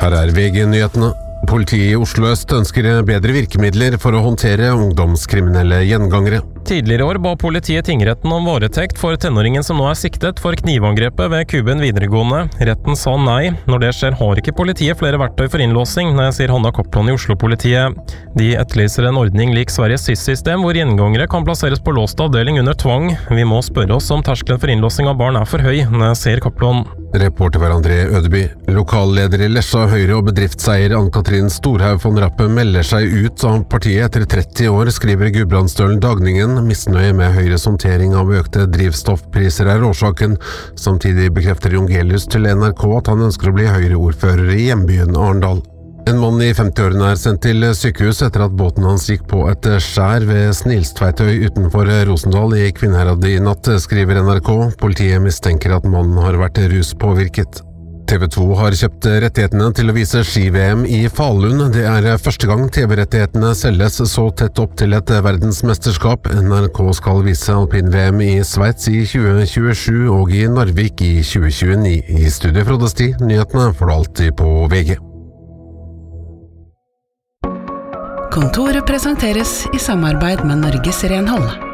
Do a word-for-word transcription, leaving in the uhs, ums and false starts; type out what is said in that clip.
Her er V G-nyhetene. Politiet i Oslo Øst ønsker bedre virkemidler for å håndtere ungdomskriminelle gjengangere. Tidligere i år ba politiet tingretten om varetekt for tenåringen som nå er siktet for knivangrepet ved Kuben videregående. Retten sa nei. Når det skjer har ikke politiet flere verktøy for innlåsing, sier Hanna Kopland i Oslo-politiet. De etterlyser en ordning lik Sveriges S I S-system, hvor gjengangere kan plasseres på låst avdeling under tvang. Vi må spørre oss om terskelen for innlåsing av barn er for høy, sier Kopland. Reporter var André Ødeby. Lokalleder i Lesja Høyre og bedriftseier Ann-Katrin Storhaug von Rappe melder seg ut av partiet etter tretti år, skriver Gudbrandsdølen Dagningen. Misnøye med Høyres håndtering av økte drivstoffpriser er årsaken. Samtidig bekrefter Jongelius til N R K at han ønsker å bli Høyre-ordfører i hjembyen Arendal. En mann i femtiårene er sendt til sykehus etter at båten hans gikk på et skjær ved Snilstveitøy utenfor Rosendal i Kvinnherad i natt, skriver N R K. Politiet mistenker at mannen har vært ruspåvirket. T V to har kjøpt rettighetene til å vise ski-V M i Falun. Det er første gang T V-rettighetene selges så tett opp til et verdensmesterskap. N R K skal vise alpin-V M i Sveits i tjue tjuesju og i Narvik i tjue tjueni. I studio Frode Sti, nyhetene får du alltid på V G. Kontoret presenteres i samarbeid med Norges Renhold.